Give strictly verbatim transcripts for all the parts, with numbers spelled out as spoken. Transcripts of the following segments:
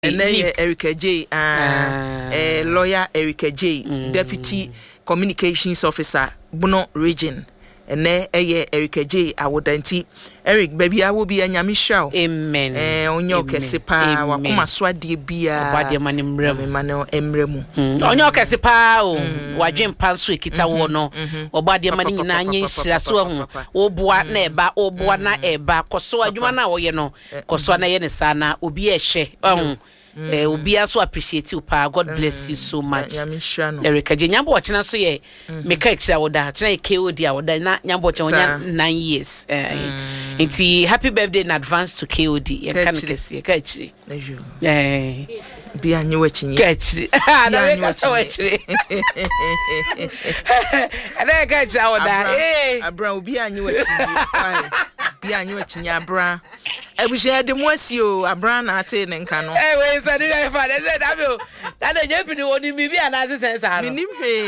And then Erica J, uh, lawyer Erica J, mm. Deputy Communications Officer, Bono Region. And then Erica J, I would anti Eric, baby, I will be a Nyamisha. Amen. Eh, on your Cassipa, Wakuma Swadi Bia, Wadia Manimrem, Mano Emremu. On your Cassipa, Wajem Pansu, Kita Wono, or Badia Manin Nani, Saswam, O Boatne, Ba, O Boana Eba, Kosoa, Juana, or you know, Koswana Yenesana, Ubi a she. Eh, will be also appreciate you, pa. God bless you so much. Erica, Nyambo watching us, ye, make extra with that. Try K O D, I would not Nyambo nine years. It's happy birthday in advance to K O D. You can't see a catchy. Eh, be a new watching catchy. And I catch our day. A bro, be a new watching. Be a new watching your bra. I wish I had the monsieur, a brown attain and canon. Eh, wait, I did. I said, I will. That a Japanese one, maybe another sense. I mean,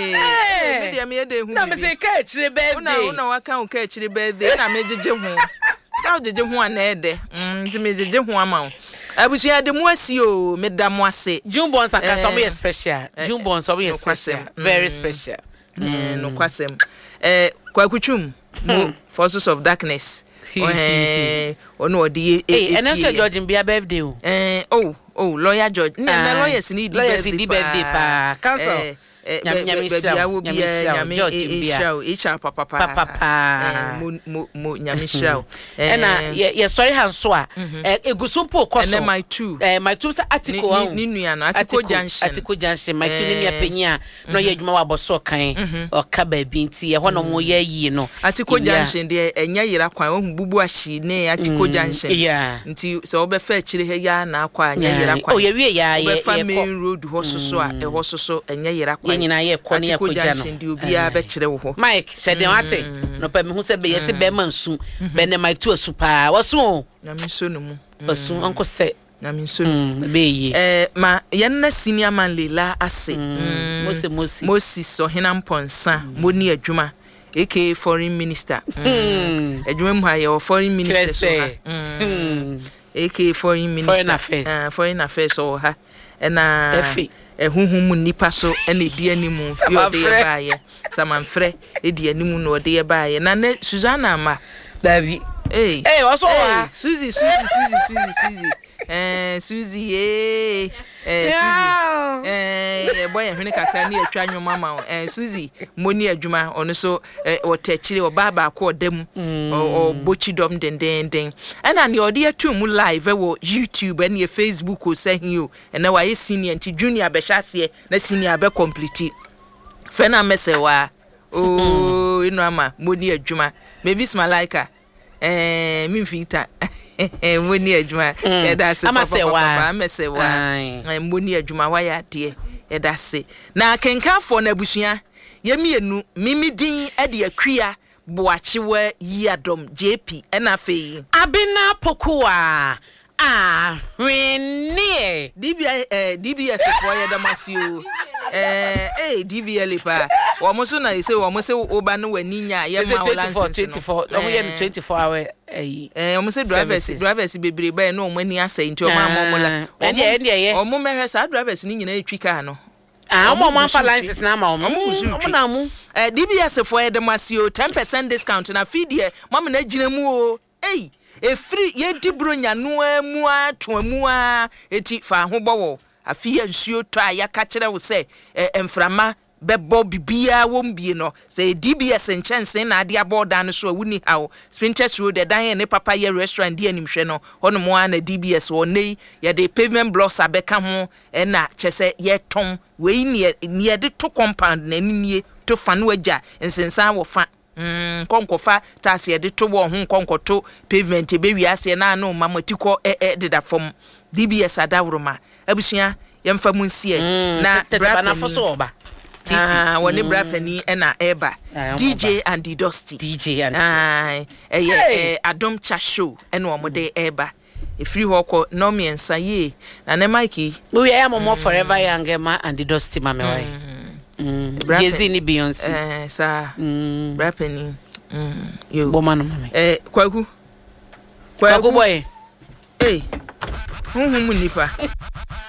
hey, no, say catch the bed. No, no, I can't catch the bed. Then I made the gym. So did you want Ed? Hm, to me, the gym one. I wish I had the monsieur, Madame Moisse. Jumbons are somewhere special. Jumbons are special. Very special. No question. Eh, Quakuchum, forces of darkness. Eh, oh no, the eh, and also George in Bia birthday. Eh, oh, oh, lawyer George. No, lawyers need lawyers need birthday pa. Council. Baby, I will be a Nyamisha, H R Papa, Papa, Mo Nyamisha. And yes, sorry, Hanswa. A Gusumpo, and my two, my two article, Ninian, article Junction, article Junction, my two Pena, no yet more so kind or Cabba Binti, one or more year, you know. Article Junction, dear, and Yayra, Bubuashi, nay, article Junction, yeah, until so be fetch here now, quite Yayra. Oh, yeah, yeah, main road, horses, a horse so, and Yayra. Nyina ye kwani ya kujano ndi obi a be kire wo ho Mike shede wate no pa me hu se be yesi be mansu be ne Mike tu asupa waso na me so no mu waso anko se na me so no be yi eh ma ye na senior man lela ase Mose Mose Mose so hena mponsa moni adwuma aka foreign minister adwuma mu ha ye foreign minister so ha aka foreign minister foreign affairs uh, foreign affairs so ha na ehuhum nipa so ene di animu yo de baaye samanfre e di animu no de baaye na ne Susanna ma Davi eh eh waso wa Suzy Suzy Suzy Suzy Suzy eh Suzy eh eh Suzy eh boy ehwene kakra ne atwa nwo mama eh Suzy moni adwuma ono so o techire o baba ko odam o bochi dom den den den ana ne ode atu mu live wo YouTube and your Facebook o say you and na why senior nti junior be hyase na senior be complete fena mesewa oh inu ama moni adwuma Mavis Malaika eh mi fita moni adwuma e da se papa amesewa eh moni adwuma wa ya de e da se na kenkanfo na abusua ye mienu mimidin e de akria boachiwe yadom J P ena fei abina pokua ah renie D B eh D B S for yadamasio eh eh D V L pa wo mo so na say wo mo say oba no wani nya ye ma license twenty-four no we twenty-four hour eh eh wo mo say drivers drivers bebre ba no mo ani asai nti o ma mo mo la e de e de o mo mehwe sa drivers ni nyina etwi car no ah mo mo fa license na ma o mo mo na mu eh D B S for yadamasio ten percent discount na feed mo me na gina mu o eh e free ye dibronya no amu atoamu a eti fa ho bowo afia nsuo to a yaka kire wo se emframa bebo bibia wombie no se D B S enchanse na ade aboda no so awuni hawo Spintex Road the dan ne papa ye restaurant di animhwe no hono mo ana D B S wo nei ye de pavement blocks abeka ho na chese ye ton we ni ni de to compound na ninie to fa no agya ensensan wo fa Mm konkofa tase de to wo ho konkoto pavement be wiase na no mamatiko e e de da fom D B S adawroma abusua yemfa munsie na brapa foso oba titi ah woni brapa ni e na eba D J and the Dusty D J and ah eh Adom Cha show e no omode eba e free hoko no me ensa ye na ne Mikey we are more forever young ma and the Dusty mama why Mm. Jay-Z ni Beyonce. Eh, sa. Mm. Rapping. Mm. Yo. Bomano mama. Eh, kwaku. Kwaku boy. Eh. Hum hum nipa.